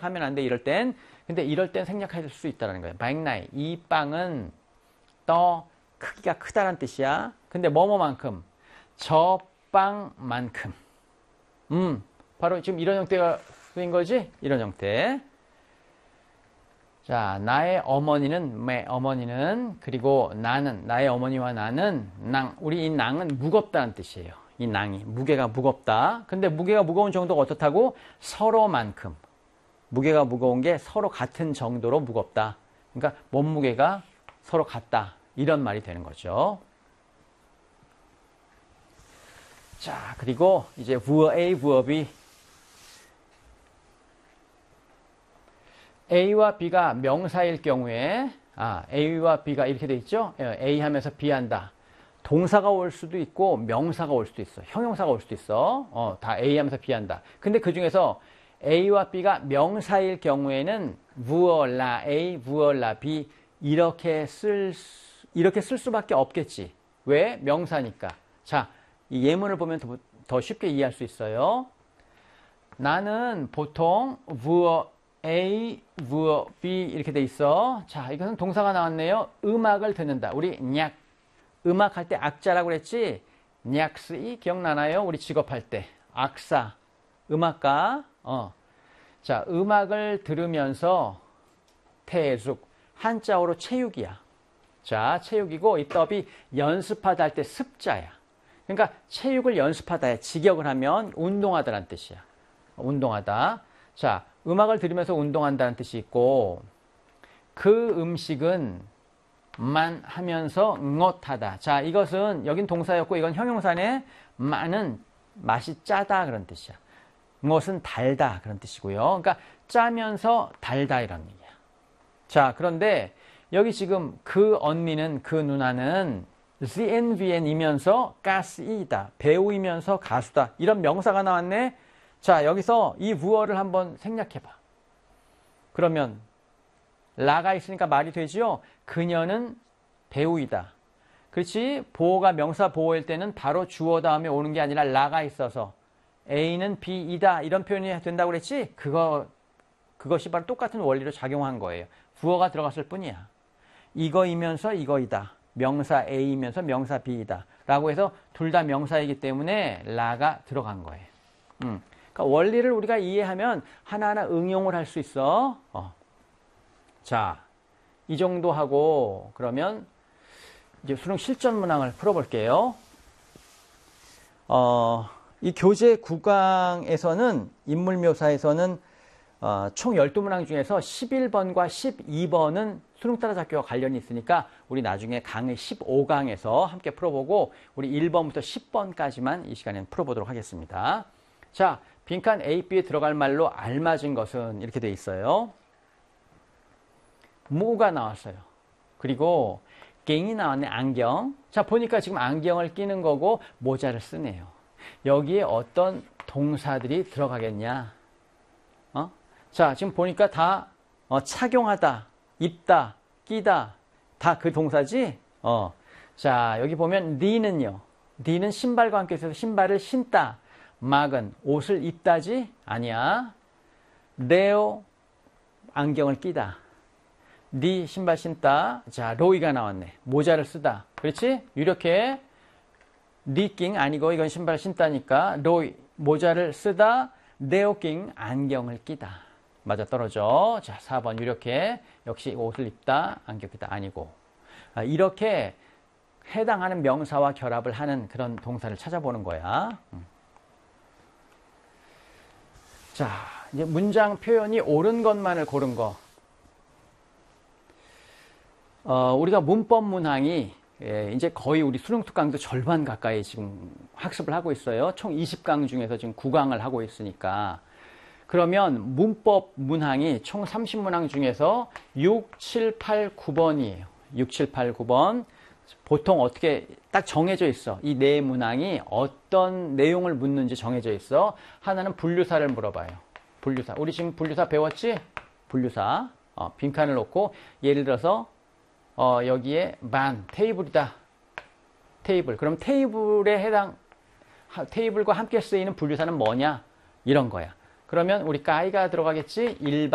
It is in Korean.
생략하면 안 돼, 이럴 땐. 근데 이럴 땐 생략할 수 있다는 거예요. 바잉나이. 이 빵은 더 크기가 크다는 뜻이야. 근데 뭐뭐만큼? 저 빵만큼. 바로 지금 이런 형태가 쓰인 거지? 이런 형태. 자, 나의 어머니는, 매 어머니는, 그리고 나는, 나의 어머니와 나는, 우리 이 낭은 무겁다는 뜻이에요. 이 낭이. 무게가 무겁다. 근데 무게가 무거운 정도가 어떻다고? 서로만큼. 무게가 무거운 게 서로 같은 정도로 무겁다. 그러니까 몸무게가 서로 같다. 이런 말이 되는 거죠. 자, 그리고 이제 vừa A, vừa B. A와 B가 명사일 경우에, A와 B가 이렇게 돼 있죠? A 하면서 B 한다. 동사가 올 수도 있고, 명사가 올 수도 있어. 형용사가 올 수도 있어. 다 A 하면서 B 한다. 근데 그 중에서 A와 B가 명사일 경우에는 vừa là A, vừa là B 이렇게 쓸 수밖에 없겠지. 왜? 명사니까. 자, 이 예문을 보면 더 쉽게 이해할 수 있어요. 나는 보통 vừa A, vừa B 이렇게 돼 있어. 자, 이것은 동사가 나왔네요. 음악을 듣는다. 우리 냐 음악 할 때 악자라고 그랬지? 냐스이 기억나나요? 우리 직업할 때. 악사. 음악가. 자, 음악을 들으면서 태숙. 한자어로 체육이야. 자, 체육이고 이 떡이 연습하다 할 때 습자야. 그러니까 체육을 연습하다에 직역을 하면 운동하다라는 뜻이야. 운동하다. 자, 음악을 들으면서 운동한다는 뜻이 있고 그 음식은 만 하면서 응엇하다. 자, 이것은 여긴 동사였고 이건 형용사네. 만은 맛이 짜다 그런 뜻이야. 응엇은 달다 그런 뜻이고요. 그러니까 짜면서 달다 이런 얘기야. 자, 그런데 여기 지금 그 언니는 그 누나는 GNVN이면서 가스이다. 배우이면서 가수다. 이런 명사가 나왔네. 자, 여기서 이 부어를 한번 생략해봐. 그러면 라가 있으니까 말이 되지요. 그녀는 배우이다. 그렇지? 보호가 명사 보호일 때는 바로 주어 다음에 오는 게 아니라 라가 있어서 A는 B이다. 이런 표현이 된다고 그랬지? 그것이 바로 똑같은 원리로 작용한 거예요. 부어가 들어갔을 뿐이야. 이거이면서 이거이다. 명사 A이면서 명사 B이다. 라고 해서 둘 다 명사이기 때문에 라가 들어간 거예요. 그러니까 원리를 우리가 이해하면 하나하나 응용을 할 수 있어. 자, 이 정도 하고 그러면 이제 수능 실전 문항을 풀어볼게요. 이 교재 9강에서는 인물묘사에서는 총 12문항 중에서 11번과 12번은 수능 따라잡기와 관련이 있으니까 우리 나중에 강의 15강에서 함께 풀어보고 우리 1번부터 10번까지만 이 시간에는 풀어보도록 하겠습니다. 자, 빈칸 A, B에 들어갈 말로 알맞은 것은 이렇게 돼 있어요. 무가 나왔어요. 그리고 갱이 나왔네. 안경. 자, 보니까 지금 안경을 끼는 거고 모자를 쓰네요. 여기에 어떤 동사들이 들어가겠냐? 자, 지금 보니까 다 착용하다, 입다, 끼다 다 그 동사지? 자, 여기 보면 니는요. 니는 신발과 함께 있어서 신발을 신다. 막은 옷을 입다지? 아니야. 네오 안경을 끼다. 니 신발 신다. 자, 로이가 나왔네. 모자를 쓰다. 그렇지? 이렇게 니깅 아니고 이건 신발 신다니까 로이 모자를 쓰다. 네오깅 안경을 끼다. 맞아 떨어져. 자, 4번 이렇게 역시 옷을 입다. 안경 끼다 아니고 이렇게 해당하는 명사와 결합을 하는 그런 동사를 찾아보는 거야. 자, 이제 문장 표현이 옳은 것만을 고른 거. 우리가 문법 문항이 이제 거의 우리 수능 특강도 절반 가까이 지금 학습을 하고 있어요. 총 20강 중에서 지금 9강을 하고 있으니까. 그러면 문법 문항이 총 30문항 중에서 6, 7, 8, 9번이에요. 6, 7, 8, 9번. 보통 어떻게 딱 정해져 있어. 이 네 문항이 어떤 내용을 묻는지 정해져 있어. 하나는 분류사를 물어봐요. 분류사. 우리 지금 분류사 배웠지? 분류사. 빈칸을 놓고 예를 들어서 여기에 테이블이다. 테이블. 그럼 테이블과 함께 쓰이는 분류사는 뭐냐? 이런 거야. 그러면 우리 까이가 들어가겠지? 일반